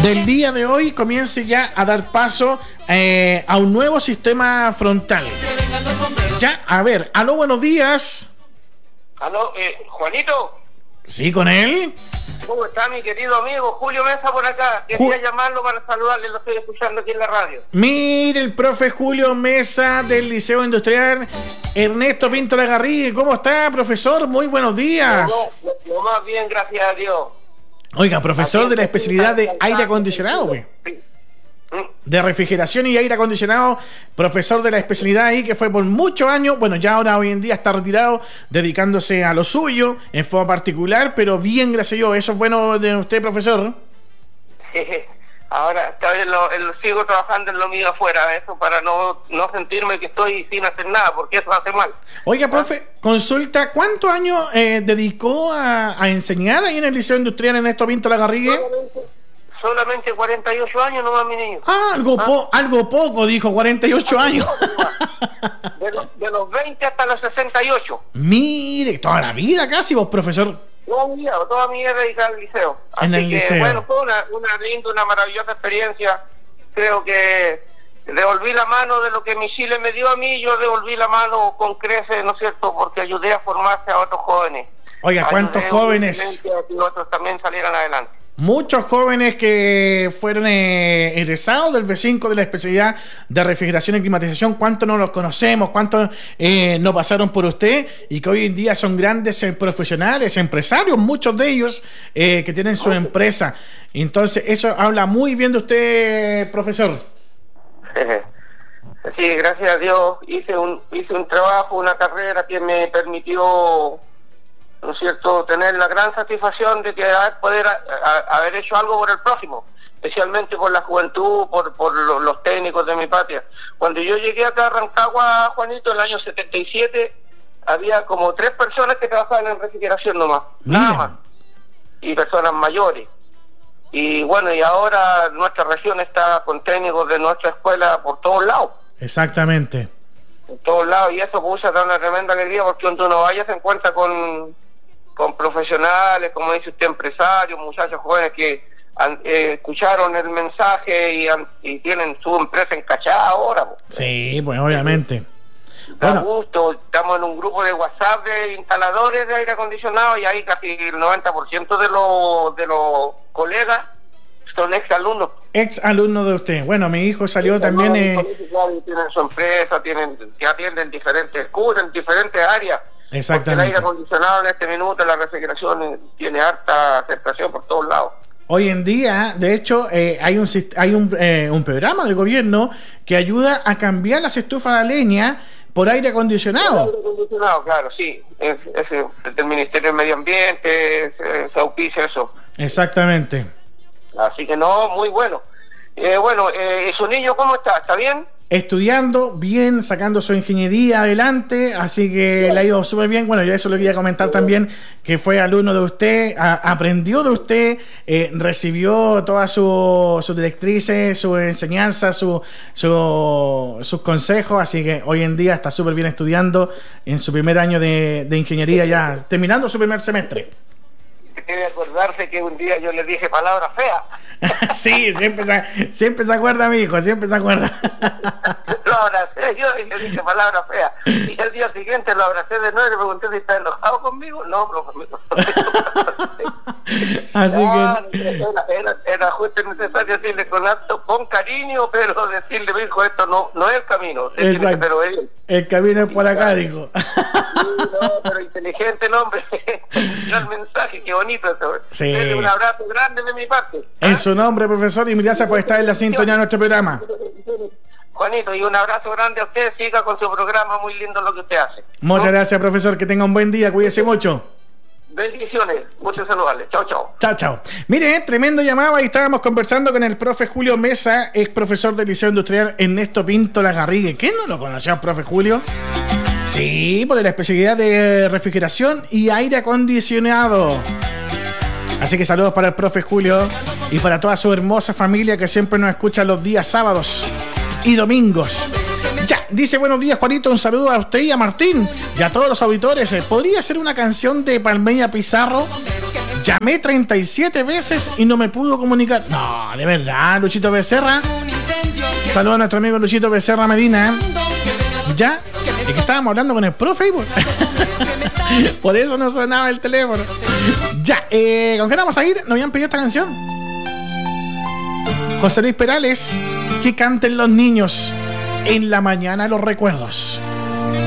del día de hoy comience ya a dar paso a un nuevo sistema frontal. Ya, a ver, aló, buenos días. Aló, Juanito. Sí, con él. ¿Cómo está mi querido amigo Julio Mesa por acá? Quería llamarlo para saludarle, lo estoy escuchando aquí en la radio. Mire, el profe Julio Mesa del Liceo Industrial Ernesto Pinto Lagarrigue. ¿Cómo está, profesor? Muy buenos días. Lo más bien, gracias a Dios. Oiga, profesor de la especialidad de aire acondicionado, güey. De refrigeración y aire acondicionado, profesor de la especialidad ahí que fue por muchos años, bueno, ya ahora hoy en día está retirado, dedicándose a lo suyo en forma particular, pero bien, gracias a Dios. Eso es bueno de usted, profesor. Ahora todavía sigo trabajando en lo mío afuera, eso para no sentirme que estoy sin hacer nada, porque eso hace mal. Oiga, profe, consulta, ¿cuántos años dedicó a enseñar ahí en el Liceo Industrial Ernesto Pinto Lagarrigue? Solamente 48 años nomás, mi niño. Algo poco, dijo, 48 años. De los 20 hasta los 68. Mire, toda la vida casi vos, profesor. Toda mi vida dedicada al liceo. En el liceo. Bueno, fue una linda, una maravillosa experiencia. Creo que devolví la mano de lo que mi Chile me dio a mí, yo devolví la mano con creces, ¿no es cierto? Porque ayudé a formarse a otros jóvenes. Oiga, ¿cuántos jóvenes? Y otros también salieran adelante. Muchos jóvenes que fueron egresados del B5 de la especialidad de refrigeración y climatización, ¿cuántos no los conocemos? ¿Cuántos no pasaron por usted? Y que hoy en día son grandes profesionales, empresarios, muchos de ellos que tienen su empresa. Entonces, eso habla muy bien de usted, profesor. Sí, gracias a Dios hice un trabajo, una carrera que me permitió, ¿no es cierto?, tener la gran satisfacción de que poder haber hecho algo por el prójimo, especialmente por la juventud, por los técnicos de mi patria. Cuando yo llegué acá a Rancagua, Juanito, en el año 77, había como 3 personas que trabajaban en refrigeración nomás, nada más, y personas mayores. Y bueno, y ahora nuestra región está con técnicos de nuestra escuela por todos lados. Exactamente. En todos lados, y eso pucha, da una tremenda alegría, porque donde uno vaya se encuentra con profesionales, como dice usted, empresarios, muchachos jóvenes que escucharon el mensaje y tienen su empresa encachada ahora. Sí, pues obviamente. Da gusto, estamos en un grupo de WhatsApp de instaladores de aire acondicionado y ahí casi el 90% de los colegas son exalumnos. Exalumnos de usted. Bueno, mi hijo salió también... Tienen su empresa, que atienden diferentes cursos, en diferentes áreas. Exactamente. Porque el aire acondicionado en este minuto, la refrigeración tiene harta aceptación por todos lados. Hoy en día, de hecho, hay un programa del gobierno que ayuda a cambiar las estufas de leña por aire acondicionado. Aire acondicionado, claro, sí. Es del Ministerio del Medio Ambiente, se auspicia eso. Exactamente. Así que no, muy bueno. ¿Su niño cómo está? ¿Está bien? Estudiando bien, sacando su ingeniería adelante, así que le ha ido súper bien. Bueno, yo eso lo quería comentar también, que fue alumno de usted, aprendió de usted, recibió todas sus directrices, su enseñanza, sus consejos, así que hoy en día está súper bien estudiando en su primer año de ingeniería, ya terminando su primer semestre. Debe acordarse que un día yo le dije palabras feas. Sí, siempre se acuerda, mi hijo, siempre se acuerda. Lo abracé yo y le dije palabras feas. Y el día siguiente lo abracé de nuevo y le pregunté si está enojado conmigo. No, profesor. Así que... Era justo y necesario decirle con cariño, pero decirle, mi hijo, esto no es el camino. Exacto. Pero el camino es por acá, dijo. No, pero inteligente el hombre. Dio el mensaje, qué bonito eso. Sí. Un abrazo grande de mi parte. En su nombre, profesor, y gracias por estar en la sintonía de nuestro programa. Juanito, y un abrazo grande a usted. Siga con su programa, muy lindo lo que usted hace. Muchas gracias, profesor, que tenga un buen día, cuídese mucho. Bendiciones, muchos saludos. Chao, chao. Chao, chao. Mire, tremendo llamado. Ahí estábamos conversando con el profe Julio Mesa, ex profesor del Liceo Industrial Ernesto Pinto Lagarrigue. ¿Quién no lo conoció, profe Julio? Sí, por la especialidad de refrigeración y aire acondicionado. Así que saludos para el profe Julio y para toda su hermosa familia que siempre nos escucha los días sábados y domingos. Ya, dice buenos días, Juanito, un saludo a usted y a Martín y a todos los auditores. ¿Podría ser una canción de Palmeña Pizarro? Llamé 37 veces y no me pudo comunicar. No, de verdad, Luchito Becerra. Saludos a nuestro amigo Luchito Becerra Medina. Ya, es que estábamos hablando con el profe. Por eso no sonaba el teléfono. Ya, ¿con qué vamos a ir? Nos habían pedido esta canción. José Luis Perales, que canten los niños en la mañana los recuerdos.